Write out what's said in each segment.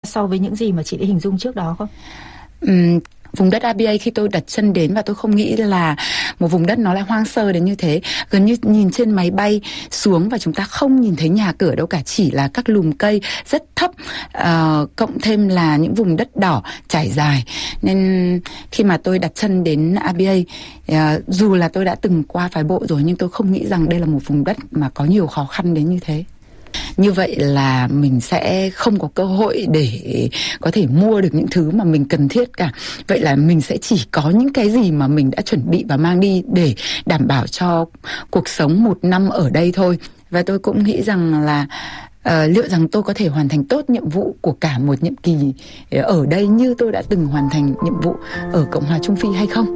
so với những gì mà chị đã hình dung trước đó không? Vùng đất ABA khi tôi đặt chân đến, và tôi không nghĩ là một vùng đất nó lại hoang sơ đến như thế. Gần như nhìn trên máy bay xuống và chúng ta không nhìn thấy nhà cửa đâu cả, chỉ là các lùm cây rất thấp, cộng thêm là những vùng đất đỏ trải dài. Nên khi mà tôi đặt chân đến ABA, dù là tôi đã từng qua phái bộ rồi, nhưng tôi không nghĩ rằng đây là một vùng đất mà có nhiều khó khăn đến như thế. Như vậy là mình sẽ không có cơ hội để có thể mua được những thứ mà mình cần thiết cả. Vậy là mình sẽ chỉ có những cái gì mà mình đã chuẩn bị và mang đi để đảm bảo cho cuộc sống một năm ở đây thôi. Và tôi cũng nghĩ rằng là liệu rằng tôi có thể hoàn thành tốt nhiệm vụ của cả một nhiệm kỳ ở đây như tôi đã từng hoàn thành nhiệm vụ ở Cộng hòa Trung Phi hay không?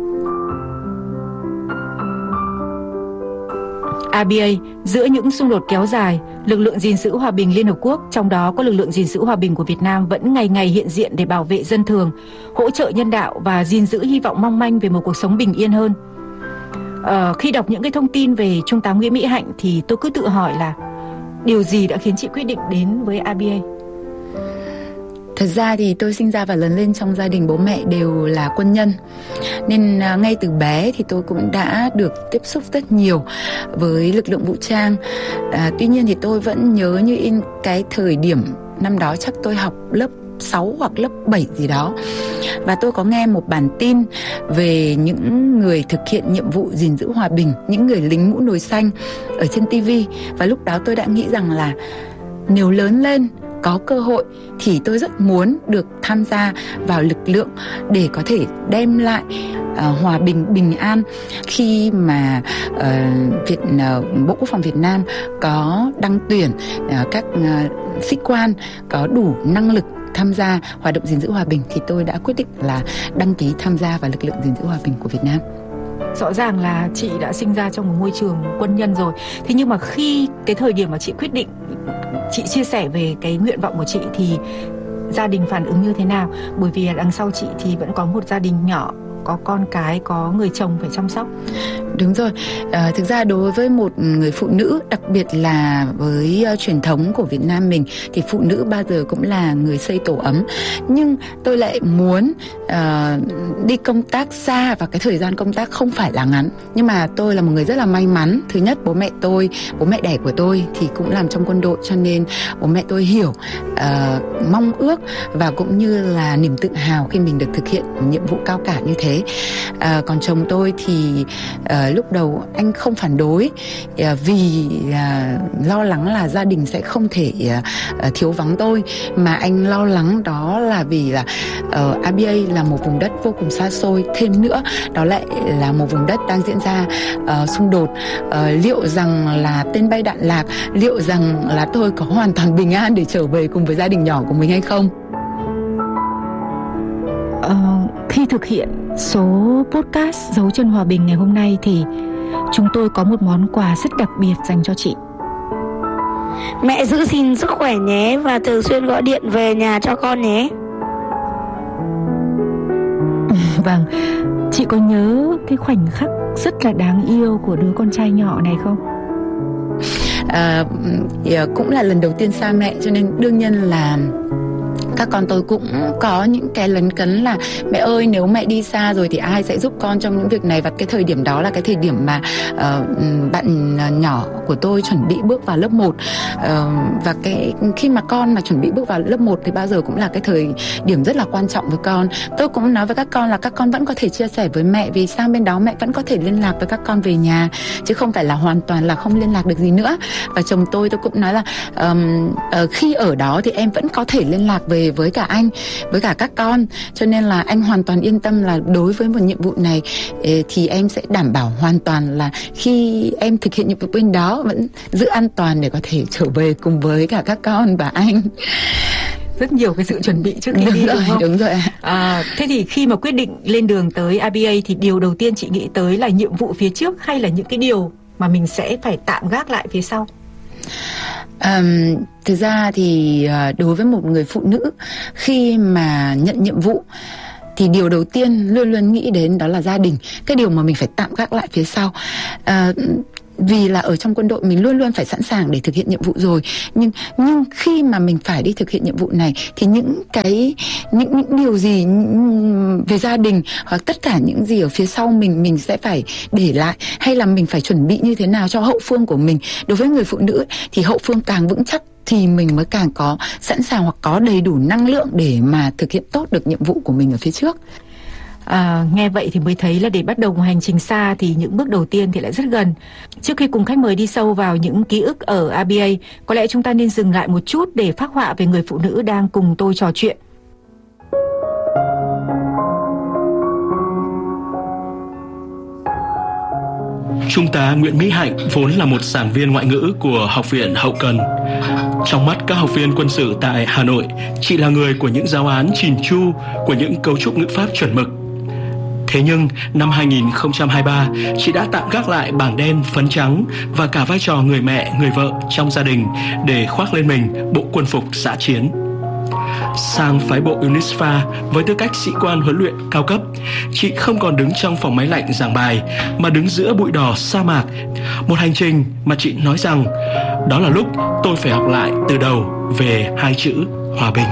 ABA, giữa những xung đột kéo dài, lực lượng gìn giữ hòa bình Liên Hợp Quốc, trong đó có lực lượng gìn giữ hòa bình của Việt Nam, vẫn ngày ngày hiện diện để bảo vệ dân thường, hỗ trợ nhân đạo và gìn giữ hy vọng mong manh về một cuộc sống bình yên hơn. Khi đọc những cái thông tin về Trung tá Nguyễn Mỹ Hạnh thì tôi cứ tự hỏi là điều gì đã khiến chị quyết định đến với ABA? Thật ra thì tôi sinh ra và lớn lên trong gia đình bố mẹ đều là quân nhân. Nên ngay từ bé thì tôi cũng đã được tiếp xúc rất nhiều với lực lượng vũ trang. Tuy nhiên thì tôi vẫn nhớ như in cái thời điểm năm đó, chắc tôi học lớp 6 hoặc lớp 7 gì đó. Và tôi có nghe một bản tin về những người thực hiện nhiệm vụ gìn giữ hòa bình, những người lính mũ nồi xanh ở trên TV. Và lúc đó tôi đã nghĩ rằng là nếu lớn lên có cơ hội thì tôi rất muốn được tham gia vào lực lượng để có thể đem lại hòa bình, bình an. Khi mà Bộ Quốc phòng Việt Nam có đăng tuyển các sĩ quan có đủ năng lực tham gia hoạt động gìn giữ hòa bình thì tôi đã quyết định là đăng ký tham gia vào lực lượng gìn giữ hòa bình của Việt Nam. Rõ ràng là chị đã sinh ra trong một môi trường quân nhân rồi. Thế nhưng mà khi cái thời điểm mà chị quyết định, chị chia sẻ về cái nguyện vọng của chị thì gia đình phản ứng như thế nào? Bởi vì đằng sau chị thì vẫn có một gia đình nhỏ, có con cái, có người chồng phải chăm sóc. Đúng rồi. Thực ra đối với một người phụ nữ, đặc biệt là với truyền thống của Việt Nam mình, thì phụ nữ bao giờ cũng là người xây tổ ấm. Nhưng tôi lại muốn đi công tác xa, và cái thời gian công tác không phải là ngắn. Nhưng mà tôi là một người rất là may mắn. Thứ nhất, bố mẹ đẻ của tôi thì cũng làm trong quân đội, cho nên bố mẹ tôi hiểu mong ước và cũng như là niềm tự hào khi mình được thực hiện nhiệm vụ cao cả như thế. Còn chồng tôi thì lúc đầu anh không phản đối vì lo lắng là gia đình sẽ không thể thiếu vắng tôi, mà anh lo lắng đó là vì là ABA là một vùng đất vô cùng xa xôi, thêm nữa đó lại là một vùng đất đang diễn ra xung đột. Liệu rằng là tên bay đạn lạc, liệu rằng là tôi có hoàn toàn bình an để trở về cùng với gia đình nhỏ của mình hay không? Khi thực hiện số podcast Dấu chân hòa bình ngày hôm nay thì chúng tôi có một món quà rất đặc biệt dành cho chị. Mẹ giữ gìn sức khỏe nhé, và thường xuyên gọi điện về nhà cho con nhé. Vâng, chị có nhớ cái khoảnh khắc rất là đáng yêu của đứa con trai nhỏ này không? Cũng là lần đầu tiên xa mẹ, cho nên đương nhiên là các con tôi cũng có những cái lấn cấn là mẹ ơi, nếu mẹ đi xa rồi thì ai sẽ giúp con trong những việc này. Và cái thời điểm đó là cái thời điểm mà bạn nhỏ của tôi chuẩn bị bước vào lớp 1. Và khi mà con mà chuẩn bị bước vào lớp 1 thì bao giờ cũng là cái thời điểm rất là quan trọng với con. Tôi cũng nói với các con là các con vẫn có thể chia sẻ với mẹ, vì sang bên đó mẹ vẫn có thể liên lạc với các con về nhà, chứ không phải là hoàn toàn là không liên lạc được gì nữa. Và chồng tôi cũng nói là khi ở đó thì em vẫn có thể liên lạc về với cả anh, với cả các con, cho nên là anh hoàn toàn yên tâm là đối với một nhiệm vụ này thì em sẽ đảm bảo hoàn toàn là khi em thực hiện nhiệm vụ bên đó vẫn giữ an toàn để có thể trở về cùng với cả các con và anh. Rất nhiều cái sự chuẩn bị trước khi đi, đúng không? Đúng rồi. Thế thì khi mà quyết định lên đường tới ABA thì điều đầu tiên chị nghĩ tới là nhiệm vụ phía trước, hay là những cái điều mà mình sẽ phải tạm gác lại phía sau? Thực ra thì đối với một người phụ nữ khi mà nhận nhiệm vụ thì điều đầu tiên luôn luôn nghĩ đến đó là gia đình, cái điều mà mình phải tạm gác lại phía sau. vì là ở trong quân đội mình luôn luôn phải sẵn sàng để thực hiện nhiệm vụ rồi, nhưng khi mà mình phải đi thực hiện nhiệm vụ này thì những điều gì về gia đình hoặc tất cả những gì ở phía sau mình sẽ phải để lại, hay là mình phải chuẩn bị như thế nào cho hậu phương của mình. Đối với người phụ nữ thì hậu phương càng vững chắc thì mình mới càng có sẵn sàng hoặc có đầy đủ năng lượng để mà thực hiện tốt được nhiệm vụ của mình ở phía trước. Nghe vậy thì mới thấy là để bắt đầu một hành trình xa thì những bước đầu tiên thì lại rất gần. Trước khi cùng khách mời đi sâu vào những ký ức ở ABA, có lẽ chúng ta nên dừng lại một chút để phác họa về người phụ nữ đang cùng tôi trò chuyện. Trung tá Nguyễn Mỹ Hạnh vốn là một giảng viên ngoại ngữ của Học viện Hậu cần. Trong mắt các học viên quân sự tại Hà Nội, chị là người của những giáo án chỉn chu, của những cấu trúc ngữ pháp chuẩn mực. Thế nhưng, năm 2023, chị đã tạm gác lại bảng đen phấn trắng và cả vai trò người mẹ, người vợ trong gia đình để khoác lên mình bộ quân phục dã chiến. Sang phái bộ UNISFA với tư cách sĩ quan huấn luyện cao cấp, chị không còn đứng trong phòng máy lạnh giảng bài mà đứng giữa bụi đỏ sa mạc. Một hành trình mà chị nói rằng đó là lúc tôi phải học lại từ đầu về hai chữ hòa bình.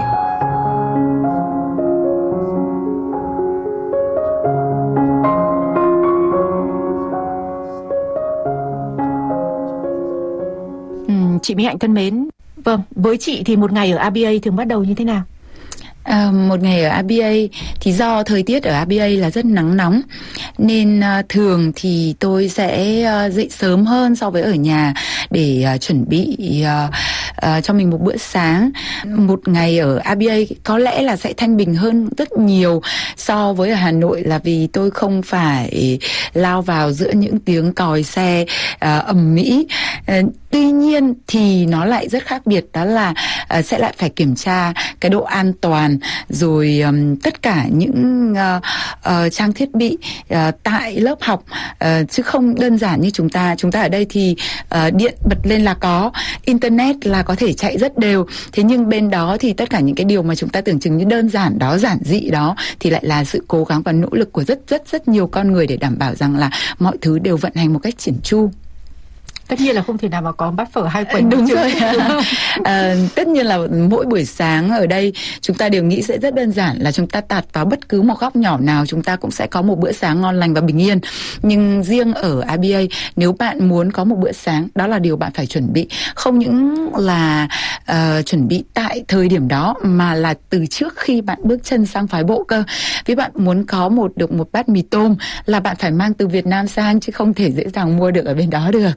Chị Mỹ Hạnh thân mến, vâng, với chị thì một ngày ở ABA thường bắt đầu như thế nào? Một ngày ở ABA thì do thời tiết ở ABA là rất nắng nóng nên thường thì tôi sẽ dậy sớm hơn so với ở nhà để chuẩn bị cho mình một bữa sáng. Một ngày ở ABA có lẽ là sẽ thanh bình hơn rất nhiều so với ở Hà Nội, là vì tôi không phải lao vào giữa những tiếng còi xe ầm ĩ. Tuy nhiên thì nó lại rất khác biệt, đó là sẽ lại phải kiểm tra cái độ an toàn, rồi tất cả những trang thiết bị tại lớp học, chứ không đơn giản như chúng ta ở đây thì điện bật lên là có, internet là có thể chạy rất đều. Thế nhưng bên đó thì tất cả những cái điều mà chúng ta tưởng chừng như đơn giản đó, giản dị đó thì lại là sự cố gắng và nỗ lực của rất nhiều con người để đảm bảo rằng là mọi thứ đều vận hành một cách chỉn chu. Tất nhiên là không thể nào mà có bát phở hai quẩy. Đúng rồi. Tất nhiên là mỗi buổi sáng ở đây chúng ta đều nghĩ sẽ rất đơn giản, là chúng ta tạt vào bất cứ một góc nhỏ nào chúng ta cũng sẽ có một bữa sáng ngon lành và bình yên. Nhưng riêng ở ABA, nếu bạn muốn có một bữa sáng, đó là điều bạn phải chuẩn bị. Không những là chuẩn bị tại thời điểm đó mà là từ trước khi bạn bước chân sang phái bộ cơ. Vì bạn muốn có được một bát mì tôm là bạn phải mang từ Việt Nam sang, chứ không thể dễ dàng mua được ở bên đó được.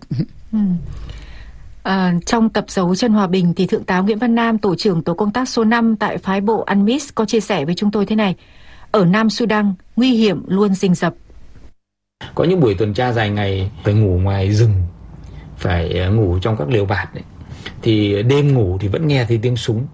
Trong tập Dấu chân hòa bình thì Thượng tá Nguyễn Văn Nam, tổ trưởng tổ công tác số 5 tại phái bộ UNMISS có chia sẻ với chúng tôi thế này: ở Nam Sudan, nguy hiểm luôn rình rập. Có những buổi tuần tra dài ngày phải ngủ ngoài rừng, phải ngủ trong các lều bạt ấy. Thì đêm ngủ thì vẫn nghe thấy tiếng súng.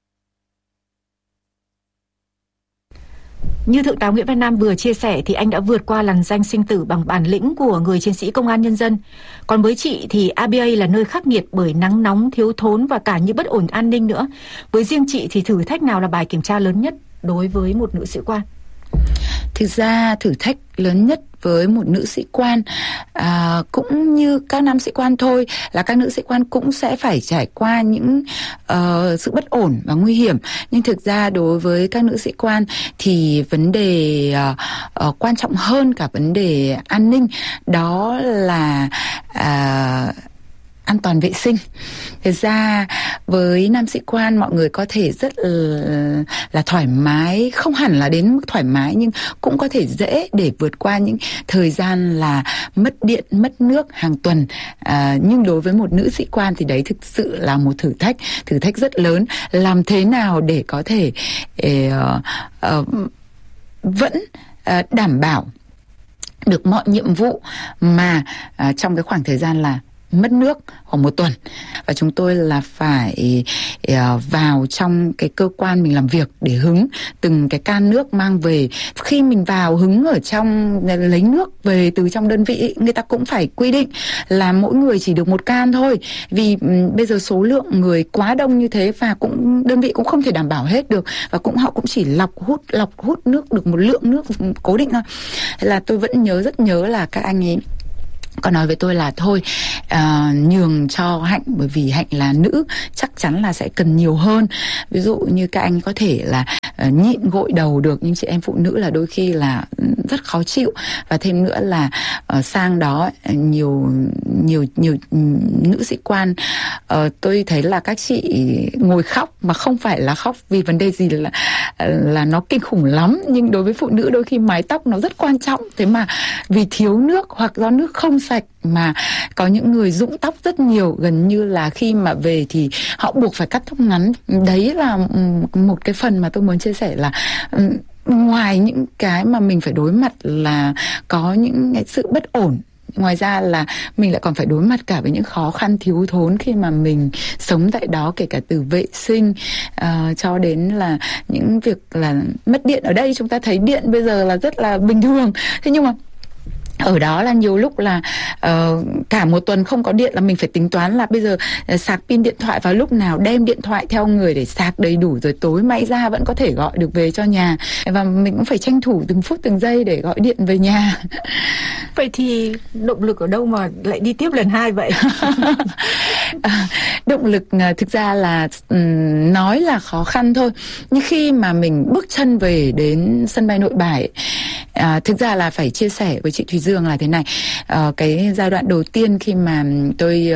Như Thượng tá Nguyễn Văn Nam vừa chia sẻ thì anh đã vượt qua lằn ranh sinh tử bằng bản lĩnh của người chiến sĩ công an nhân dân. Còn với chị thì ABA là nơi khắc nghiệt bởi nắng nóng, thiếu thốn và cả những bất ổn an ninh nữa. Với riêng chị thì thử thách nào là bài kiểm tra lớn nhất đối với một nữ sĩ quan? Thực ra thử thách lớn nhất với một nữ sĩ quan cũng như các nam sĩ quan thôi, là các nữ sĩ quan cũng sẽ phải trải qua những sự bất ổn và nguy hiểm. Nhưng thực ra đối với các nữ sĩ quan thì vấn đề quan trọng hơn cả vấn đề an ninh, đó là an toàn vệ sinh. Thực ra với nam sĩ quan mọi người có thể rất là thoải mái, không hẳn là đến mức thoải mái nhưng cũng có thể dễ để vượt qua những thời gian là mất điện, mất nước hàng tuần. Nhưng đối với một nữ sĩ quan thì đấy thực sự là một thử thách rất lớn. Làm thế nào để có thể vẫn đảm bảo được mọi nhiệm vụ mà trong cái khoảng thời gian là mất nước khoảng một tuần. Và chúng tôi là phải vào trong cái cơ quan mình làm việc để hứng từng cái can nước mang về. Khi mình vào hứng ở trong, lấy nước về từ trong đơn vị, người ta cũng phải quy định là mỗi người chỉ được một can thôi. Vì bây giờ số lượng người quá đông như thế và cũng đơn vị cũng không thể đảm bảo hết được, và họ cũng chỉ lọc hút nước được một lượng nước cố định thôi. Thế là tôi vẫn rất nhớ là các anh ấy có nói với tôi là thôi nhường cho Hạnh, bởi vì Hạnh là nữ chắc chắn là sẽ cần nhiều hơn. Ví dụ như các anh có thể là nhịn gội đầu được, nhưng chị em phụ nữ là đôi khi là rất khó chịu. Và thêm nữa là sang đó nhiều nữ sĩ quan, tôi thấy là các chị ngồi khóc mà không phải là khóc vì vấn đề gì là nó kinh khủng lắm, nhưng đối với phụ nữ đôi khi mái tóc nó rất quan trọng. Thế mà vì thiếu nước hoặc do nước không sạch mà có những người rụng tóc rất nhiều, gần như là khi mà về thì họ buộc phải cắt tóc ngắn. Đấy là một cái phần mà tôi muốn chia sẻ là ngoài những cái mà mình phải đối mặt là có những cái sự bất ổn, ngoài ra là mình lại còn phải đối mặt cả với những khó khăn thiếu thốn khi mà mình sống tại đó, kể cả từ vệ sinh cho đến là những việc là mất điện. Ở đây chúng ta thấy điện bây giờ là rất là bình thường, thế nhưng mà ở đó là nhiều lúc là cả một tuần không có điện là mình phải tính toán là bây giờ sạc pin điện thoại vào lúc nào, đem điện thoại theo người để sạc đầy đủ, rồi tối may ra vẫn có thể gọi được về cho nhà. Và mình cũng phải tranh thủ từng phút từng giây để gọi điện về nhà. Vậy thì động lực ở đâu mà lại đi tiếp lần 2 vậy? Động lực thực ra là nói là khó khăn thôi, nhưng khi mà mình bước chân về đến sân bay Nội Bài thực ra là phải chia sẻ với chị Thùy Dương là thế này. Cái giai đoạn đầu tiên khi mà tôi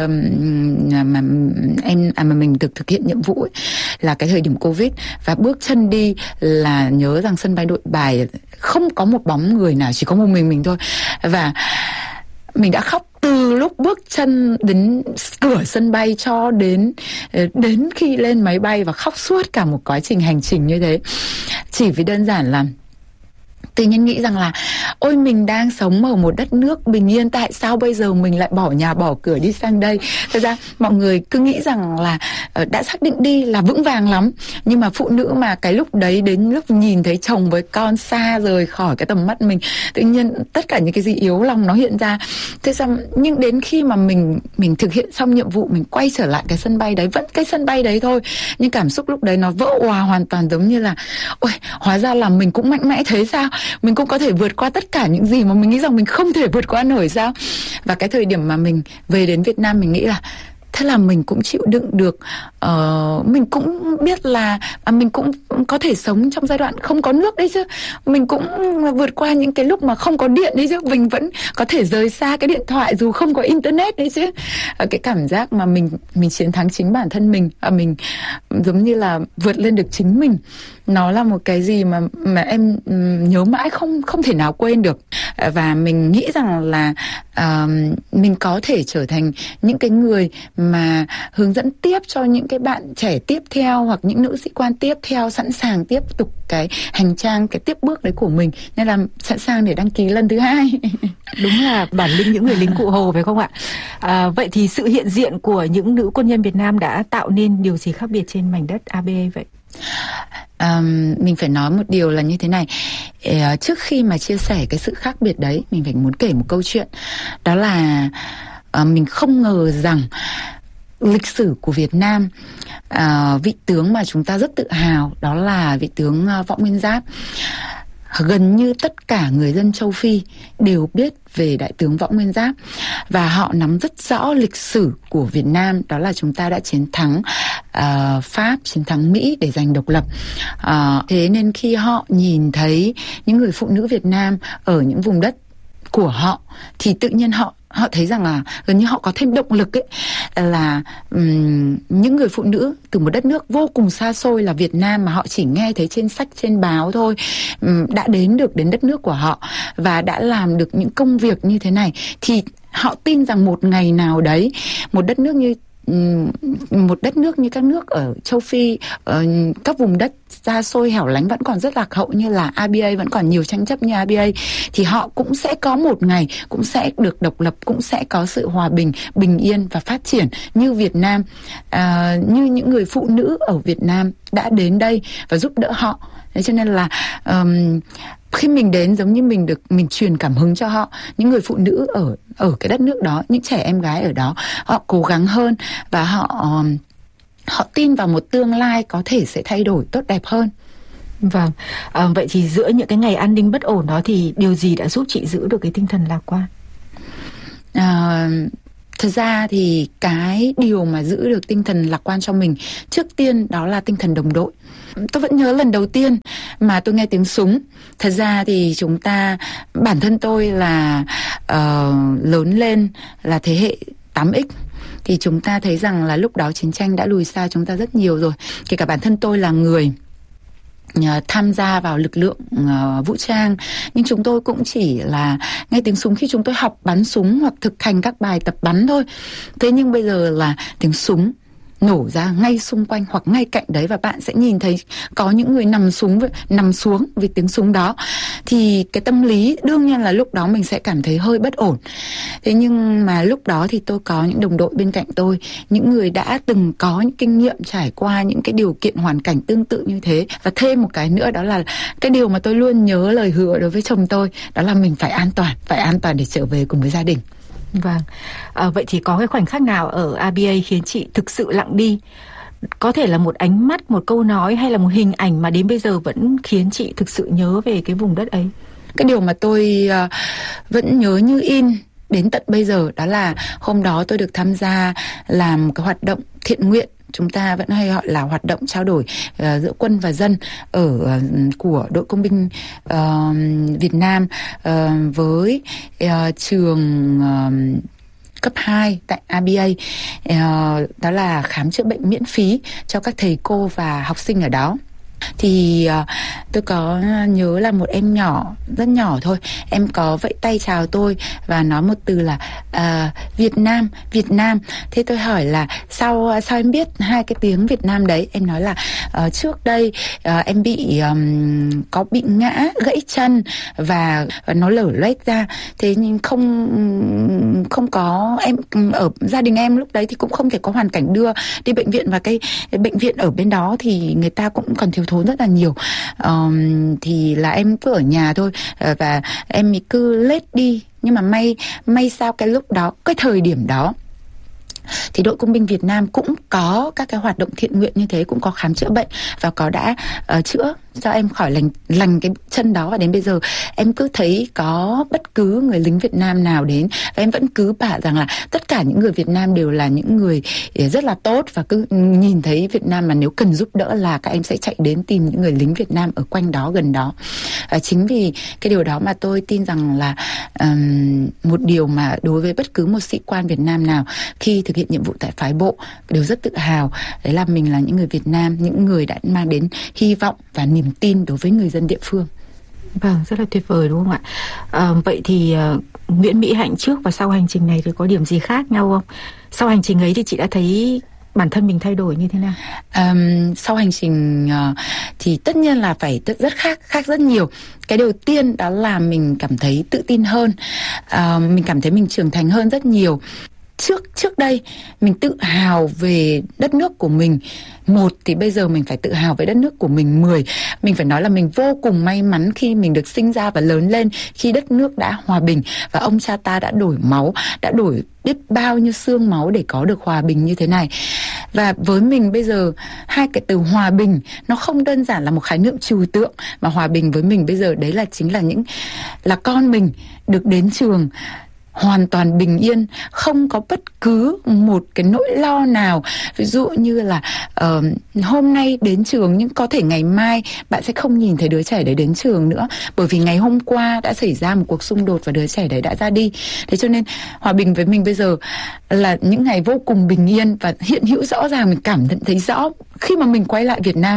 mà mình được thực hiện nhiệm vụ ấy, là cái thời điểm Covid, và bước chân đi là nhớ rằng sân bay Nội Bài không có một bóng người nào, chỉ có một mình thôi. Và mình đã khóc từ lúc bước chân đến cửa sân bay cho đến khi lên máy bay, và khóc suốt cả một quá trình hành trình như thế. Chỉ vì đơn giản là tự nhiên nghĩ rằng là ôi, mình đang sống ở một đất nước bình yên, tại sao bây giờ mình lại bỏ nhà bỏ cửa đi sang đây? Thật ra mọi người cứ nghĩ rằng là đã xác định đi là vững vàng lắm, nhưng mà phụ nữ mà cái lúc đấy, đến lúc nhìn thấy chồng với con xa rời khỏi cái tầm mắt mình, tự nhiên tất cả những cái gì yếu lòng nó hiện ra. Thế xong, nhưng đến khi mà mình thực hiện xong nhiệm vụ, mình quay trở lại cái sân bay đấy, vẫn cái sân bay đấy thôi, nhưng cảm xúc lúc đấy nó vỡ òa hoàn toàn, giống như là ôi, hóa ra là mình cũng mạnh mẽ thế sao? Mình cũng có thể vượt qua tất cả những gì mà mình nghĩ rằng mình không thể vượt qua nổi sao? Và cái thời điểm mà mình về đến Việt Nam, mình nghĩ là thế là mình cũng chịu đựng được, mình cũng biết là mình cũng có thể sống trong giai đoạn không có nước đấy chứ, mình cũng vượt qua những cái lúc mà không có điện đấy chứ, mình vẫn có thể rời xa cái điện thoại dù không có internet đấy chứ. Cái cảm giác mà mình chiến thắng chính bản thân mình, và mình giống như là vượt lên được chính mình, nó là một cái gì mà em nhớ mãi, không thể nào quên được. Và mình nghĩ rằng là mình có thể trở thành những cái người mà hướng dẫn tiếp cho những cái bạn trẻ tiếp theo, hoặc những nữ sĩ quan tiếp theo sẵn sàng tiếp tục cái hành trang, cái tiếp bước đấy của mình, nên là sẵn sàng để đăng ký lần thứ 2. Đúng là bản lĩnh những người lính cụ Hồ, phải không ạ? Vậy thì sự hiện diện của những nữ quân nhân Việt Nam đã tạo nên điều gì khác biệt trên mảnh đất ABA vậy? Mình phải nói một điều là như thế này. Trước khi mà chia sẻ cái sự khác biệt đấy, mình phải muốn kể một câu chuyện. Đó là mình không ngờ rằng lịch sử của Việt Nam, vị tướng mà chúng ta rất tự hào, đó là vị tướng Võ Nguyên Giáp. Gần như tất cả người dân châu Phi đều biết về đại tướng Võ Nguyên Giáp, và họ nắm rất rõ lịch sử của Việt Nam, đó là chúng ta đã chiến thắng Pháp, chiến thắng Mỹ để giành độc lập. Thế nên khi họ nhìn thấy những người phụ nữ Việt Nam ở những vùng đất của họ, thì tự nhiên họ thấy rằng là gần như họ có thêm động lực ấy, là những người phụ nữ từ một đất nước vô cùng xa xôi là Việt Nam, mà họ chỉ nghe thấy trên sách, trên báo thôi, đã đến đất nước của họ và đã làm được những công việc như thế này, thì họ tin rằng một ngày nào đấy, một đất nước như các nước ở châu Phi, các vùng đất xa xôi hẻo lánh vẫn còn rất lạc hậu như là ABA, vẫn còn nhiều tranh chấp như ABA, thì họ cũng sẽ có một ngày cũng sẽ được độc lập, cũng sẽ có sự hòa bình, bình yên và phát triển như Việt Nam, như những người phụ nữ ở Việt Nam đã đến đây và giúp đỡ họ. Thế cho nên là khi mình đến, giống như mình truyền cảm hứng cho họ, những người phụ nữ ở cái đất nước đó, những trẻ em gái ở đó, họ cố gắng hơn và họ tin vào một tương lai có thể sẽ thay đổi tốt đẹp hơn. Vâng, vậy thì giữa những cái ngày an ninh bất ổn đó thì điều gì đã giúp chị giữ được cái tinh thần lạc quan? Thật ra thì cái điều mà giữ được tinh thần lạc quan cho mình trước tiên đó là tinh thần đồng đội. Tôi vẫn nhớ lần đầu tiên mà tôi nghe tiếng súng. Thật ra thì bản thân tôi là lớn lên là thế hệ 8X. Thì chúng ta thấy rằng là lúc đó chiến tranh đã lùi xa chúng ta rất nhiều rồi. Kể cả bản thân tôi là người tham gia vào lực lượng vũ trang, nhưng chúng tôi cũng chỉ là nghe tiếng súng khi chúng tôi học bắn súng hoặc thực hành các bài tập bắn thôi. Thế nhưng bây giờ là tiếng súng nổ ra ngay xung quanh hoặc ngay cạnh đấy, và bạn sẽ nhìn thấy có những người nằm xuống vì tiếng súng đó, thì cái tâm lý đương nhiên là lúc đó mình sẽ cảm thấy hơi bất ổn. Thế nhưng mà lúc đó thì tôi có những đồng đội bên cạnh tôi, những người đã từng có những kinh nghiệm trải qua những cái điều kiện hoàn cảnh tương tự như thế. Và thêm một cái nữa đó là cái điều mà tôi luôn nhớ lời hứa đối với chồng tôi, đó là mình phải an toàn để trở về cùng với gia đình. Vâng, vậy thì có cái khoảnh khắc nào ở ABA khiến chị thực sự lặng đi? Có thể là một ánh mắt, một câu nói hay là một hình ảnh mà đến bây giờ vẫn khiến chị thực sự nhớ về cái vùng đất ấy? Cái điều mà tôi vẫn nhớ như in đến tận bây giờ đó là hôm đó tôi được tham gia làm một cái hoạt động thiện nguyện. Chúng ta vẫn hay gọi là hoạt động trao đổi giữa quân và dân của đội công binh Việt Nam với trường cấp 2 tại ABA, đó là khám chữa bệnh miễn phí cho các thầy cô và học sinh ở đó. Thì tôi có nhớ là một em nhỏ, rất nhỏ thôi, em có vẫy tay chào tôi và nói một từ là Việt Nam. Thế tôi hỏi là sao em biết hai cái tiếng Việt Nam đấy? Em nói là trước đây em bị ngã gãy chân và nó lở loét ra. Thế nhưng không có, em ở gia đình em lúc đấy thì cũng không thể có hoàn cảnh đưa đi bệnh viện, và cái bệnh viện ở bên đó thì người ta cũng còn thiếu thốn rất là nhiều. Thì là em cứ ở nhà thôi, và em cứ lết đi. Nhưng mà may sao cái lúc đó, cái thời điểm đó thì đội công binh Việt Nam cũng có các cái hoạt động thiện nguyện như thế, cũng có khám chữa bệnh và có đã chữa cho em khỏi lành cái chân đó. Và đến bây giờ em cứ thấy có bất cứ người lính Việt Nam nào đến, và em vẫn cứ bảo rằng là tất cả những người Việt Nam đều là những người rất là tốt, và cứ nhìn thấy Việt Nam mà nếu cần giúp đỡ là các em sẽ chạy đến tìm những người lính Việt Nam ở quanh đó, gần đó. Chính vì cái điều đó mà tôi tin rằng là một điều mà đối với bất cứ một sĩ quan Việt Nam nào khi thực hiện nhiệm vụ tại phái bộ đều rất tự hào, đấy là mình là những người Việt Nam, những người đã mang đến hy vọng và niềm tin đối với người dân địa phương. Vâng, rất là tuyệt vời đúng không ạ? Vậy thì Nguyễn Mỹ Hạnh trước và sau hành trình này thì có điểm gì khác nhau không? Sau hành trình ấy thì chị đã thấy bản thân mình thay đổi như thế nào? Sau hành trình thì tất nhiên là phải rất khác rất nhiều. Cái đầu tiên đó là mình cảm thấy tự tin hơn, mình cảm thấy mình trưởng thành hơn rất nhiều. Trước đây mình tự hào về đất nước của mình 1, thì bây giờ mình phải tự hào về đất nước của mình 10. Mình phải nói là mình vô cùng may mắn khi mình được sinh ra và lớn lên khi đất nước đã hòa bình, và ông cha ta đã đổ máu, đã đổi biết bao nhiêu xương máu để có được hòa bình như thế này. Và với mình bây giờ, hai cái từ hòa bình nó không đơn giản là một khái niệm trừu tượng, mà hòa bình với mình bây giờ đấy là chính là con mình được đến trường hoàn toàn bình yên, không có bất cứ một cái nỗi lo nào. Ví dụ như là hôm nay đến trường nhưng có thể ngày mai bạn sẽ không nhìn thấy đứa trẻ đấy đến trường nữa, bởi vì ngày hôm qua đã xảy ra một cuộc xung đột và đứa trẻ đấy đã ra đi. Thế cho nên hòa bình với mình bây giờ là những ngày vô cùng bình yên và hiện hữu rõ ràng. Mình cảm nhận thấy rõ khi mà mình quay lại Việt Nam,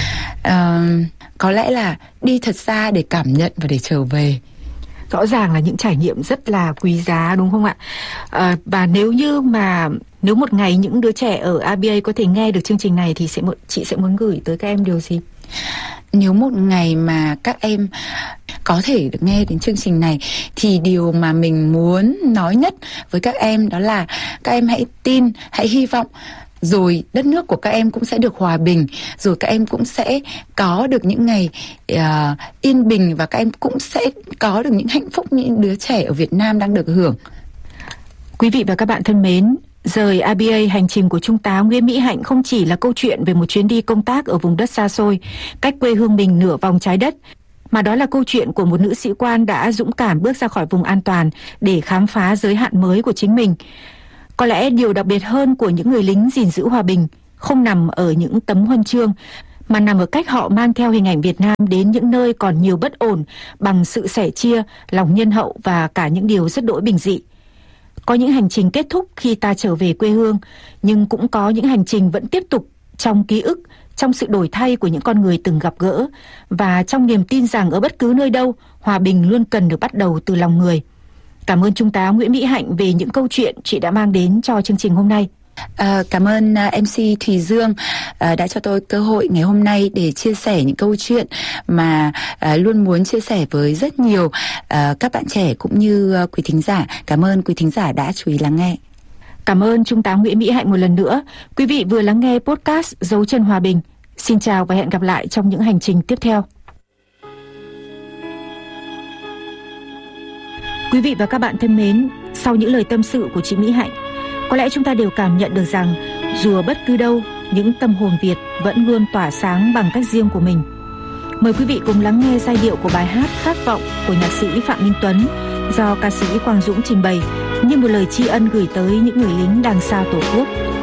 có lẽ là đi thật xa để cảm nhận và để trở về. Rõ ràng là những trải nghiệm rất là quý giá đúng không ạ? Và nếu một ngày những đứa trẻ ở ABA có thể nghe được chương trình này thì chị sẽ muốn gửi tới các em điều gì? Nếu một ngày mà các em có thể được nghe đến chương trình này thì điều mà mình muốn nói nhất với các em đó là các em hãy tin, hãy hy vọng, rồi đất nước của các em cũng sẽ được hòa bình, rồi các em cũng sẽ có được những ngày yên bình, và các em cũng sẽ có được những hạnh phúc như những đứa trẻ ở Việt Nam đang được hưởng. Quý vị và các bạn thân mến, rời ABA, hành trình của Trung tá Nguyễn Mỹ Hạnh không chỉ là câu chuyện về một chuyến đi công tác ở vùng đất xa xôi, cách quê hương mình nửa vòng trái đất, mà đó là câu chuyện của một nữ sĩ quan đã dũng cảm bước ra khỏi vùng an toàn để khám phá giới hạn mới của chính mình. Có lẽ điều đặc biệt hơn của những người lính gìn giữ hòa bình không nằm ở những tấm huân chương, mà nằm ở cách họ mang theo hình ảnh Việt Nam đến những nơi còn nhiều bất ổn bằng sự sẻ chia, lòng nhân hậu và cả những điều rất đỗi bình dị. Có những hành trình kết thúc khi ta trở về quê hương, nhưng cũng có những hành trình vẫn tiếp tục trong ký ức, trong sự đổi thay của những con người từng gặp gỡ, và trong niềm tin rằng ở bất cứ nơi đâu, hòa bình luôn cần được bắt đầu từ lòng người. Cảm ơn Trung tá Nguyễn Mỹ Hạnh về những câu chuyện chị đã mang đến cho chương trình hôm nay. Cảm ơn MC Thùy Dương đã cho tôi cơ hội ngày hôm nay để chia sẻ những câu chuyện mà luôn muốn chia sẻ với rất nhiều các bạn trẻ cũng như quý thính giả. Cảm ơn quý thính giả đã chú ý lắng nghe. Cảm ơn Trung tá Nguyễn Mỹ Hạnh một lần nữa. Quý vị vừa lắng nghe podcast Dấu chân hòa bình. Xin chào và hẹn gặp lại trong những hành trình tiếp theo. Quý vị và các bạn thân mến, sau những lời tâm sự của chị Mỹ Hạnh, có lẽ chúng ta đều cảm nhận được rằng dù ở bất cứ đâu, những tâm hồn Việt vẫn luôn tỏa sáng bằng cách riêng của mình. Mời quý vị cùng lắng nghe giai điệu của bài hát Khát vọng của nhạc sĩ Phạm Minh Tuấn do ca sĩ Quang Dũng trình bày như một lời tri ân gửi tới những người lính đằng xa Tổ quốc.